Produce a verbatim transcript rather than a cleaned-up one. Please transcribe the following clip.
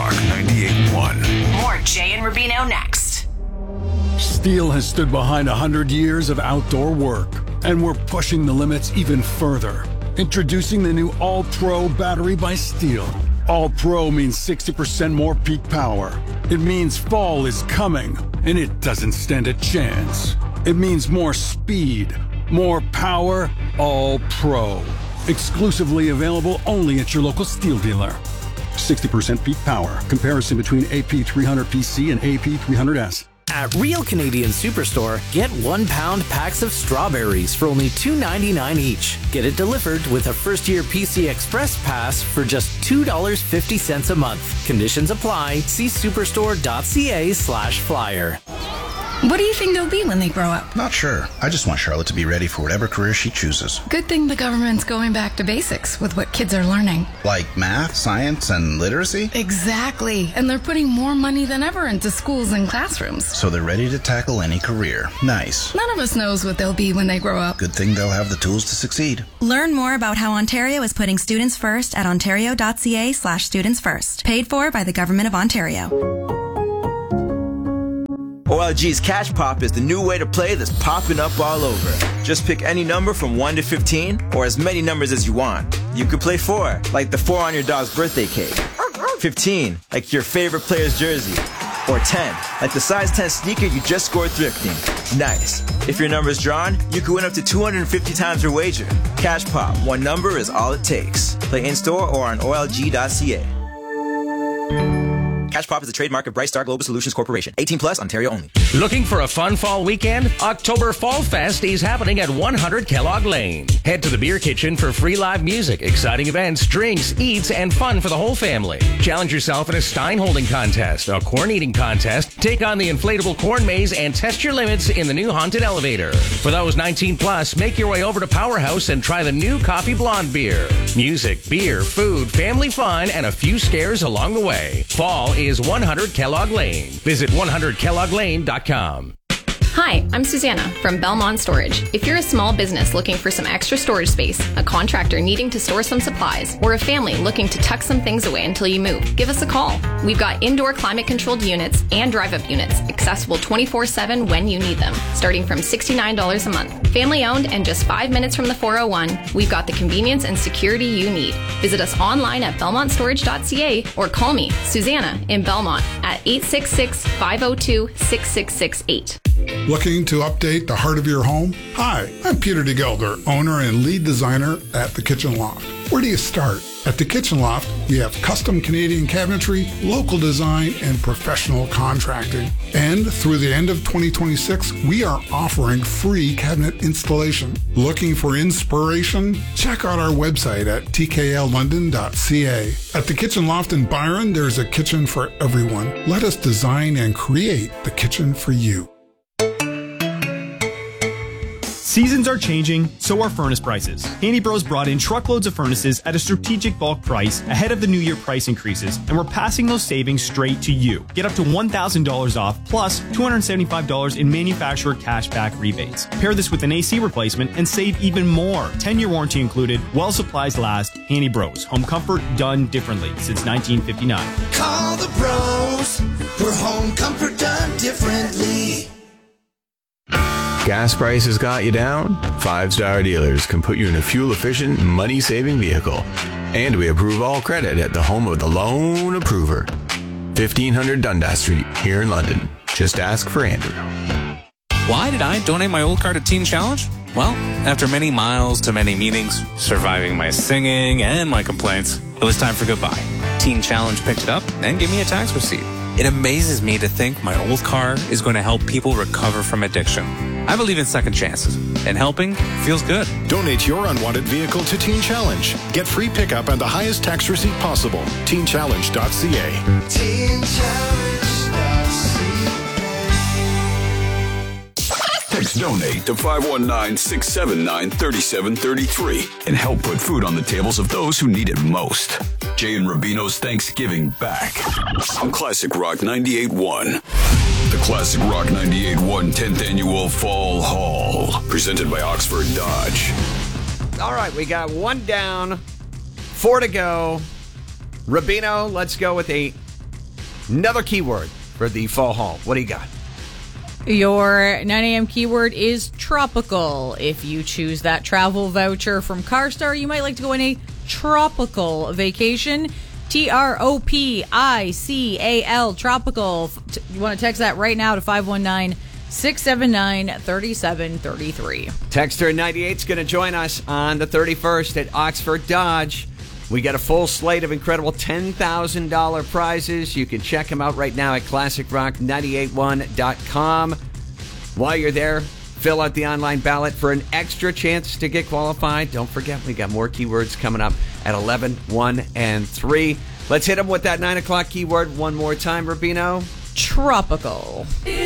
Rock ninety-eight point one. More Jay and Rubino next. Steel has stood behind one hundred years of outdoor work, and we're pushing the limits even further. Introducing the new All-Pro battery by Steel. All-Pro means sixty percent more peak power. It means fall is coming, and it doesn't stand a chance. It means more speed, more power, All-Pro. Exclusively available only at your local Steel dealer. sixty percent peak power. Comparison between A P three hundred P C and A P three hundred S. At Real Canadian Superstore, get one pound packs of strawberries for only two ninety-nine each. Get it delivered with a first-year P C Express Pass for just two dollars and fifty cents a month. Conditions apply. See superstore.ca slash flyer. What do you think they'll be when they grow up? Not sure. I just want Charlotte to be ready for whatever career she chooses. Good thing the government's going back to basics with what kids are learning. Like math, science, and literacy? Exactly. And they're putting more money than ever into schools and classrooms. So they're ready to tackle any career. Nice. None of us knows what they'll be when they grow up. Good thing they'll have the tools to succeed. Learn more about how Ontario is putting students first at ontario.ca slash students first. Paid for by the Government of Ontario. O L G's Cash Pop is the new way to play that's popping up all over. Just pick any number from one to fifteen, or as many numbers as you want. You could play four, like the four on your dog's birthday cake. fifteen, like your favorite player's jersey. Or ten, like the size ten sneaker you just scored thrifting. Nice. If your number's drawn, you could win up to two hundred fifty times your wager. Cash Pop, one number is all it takes. Play in-store or on O L G dot C A. Cash Pop is a trademark of Bright Star Global Solutions Corporation. eighteen plus, Ontario only. Looking for a fun fall weekend? October Fall Fest is happening at one hundred Kellogg Lane. Head to the Beer Kitchen for free live music, exciting events, drinks, eats, and fun for the whole family. Challenge yourself in a Stein holding contest, a corn eating contest, take on the inflatable corn maze, and test your limits in the new haunted elevator. For those nineteen plus, make your way over to Powerhouse and try the new Coffee Blonde beer. Music, beer, food, family fun, and a few scares along the way. Fall is one hundred Kellogg Lane. Visit one hundred kellogg lane dot com. Hi, I'm Susanna from Belmont Storage. If you're a small business looking for some extra storage space, a contractor needing to store some supplies, or a family looking to tuck some things away until you move, give us a call. We've got indoor climate-controlled units and drive-up units, accessible twenty-four seven when you need them, starting from sixty-nine dollars a month. Family-owned and just five minutes from the four oh one, we've got the convenience and security you need. Visit us online at belmont storage dot c a or call me, Susanna, in Belmont at eight six six, five oh two, six six six eight. Looking to update the heart of your home? Hi, I'm Peter DeGelder, owner and lead designer at The Kitchen Loft. Where do you start? At The Kitchen Loft, we have custom Canadian cabinetry, local design, and professional contracting. And through the end of twenty twenty-six, we are offering free cabinet installation. Looking for inspiration? Check out our website at t k l london dot c a. At The Kitchen Loft in Byron, there's a kitchen for everyone. Let us design and create the kitchen for you. Seasons are changing, so are furnace prices. Handy Bros brought in truckloads of furnaces at a strategic bulk price ahead of the new year price increases, and we're passing those savings straight to you. Get up to one thousand dollars off, plus two hundred seventy-five dollars in manufacturer cashback rebates. Pair this with an A C replacement and save even more. ten-year warranty included, while supplies last. Handy Bros, home comfort done differently since nineteen fifty-nine. Call the pros for home comfort done differently. Gas prices got you down? Five Star Dealers can put you in a fuel-efficient, money-saving vehicle. And we approve all credit at the home of the Loan Approver. fifteen hundred Dundas Street, here in London. Just ask for Andrew. Why did I donate my old car to Teen Challenge? Well, after many miles to many meetings, surviving my singing and my complaints, it was time for goodbye. Teen Challenge picked it up and gave me a tax receipt. It amazes me to think my old car is going to help people recover from addiction. I believe in second chances, and helping feels good. Donate your unwanted vehicle to Teen Challenge. Get free pickup and the highest tax receipt possible. teen challenge dot c a. teen challenge dot c a. Text donate to five one nine, six seven nine, three seven three three and help put food on the tables of those who need it most. Jay and Rubino's Thanksgiving back on Classic Rock ninety-eight point one. The Classic Rock ninety-eight point one tenth Annual Fall Haul, presented by Oxford Dodge. All right, we got one down, four to go. Rubino, let's go with a Another keyword for the fall haul. What do you got? Your nine a.m. keyword is tropical. If you choose that travel voucher from CarStar, you might like to go on a tropical vacation. T R O P I C A L, tropical. You want to text that right now to five one nine, six seven nine, three seven three three. Texter ninety-eight is going to join us on the thirty-first at Oxford Dodge. We got a full slate of incredible ten thousand dollars prizes. You can check them out right now at classic rock nine eight one dot com. While you're there, fill out the online ballot for an extra chance to get qualified. Don't forget, we got more keywords coming up at eleven, one, and three. Let's hit them with that nine o'clock keyword one more time, Rubino. Tropical.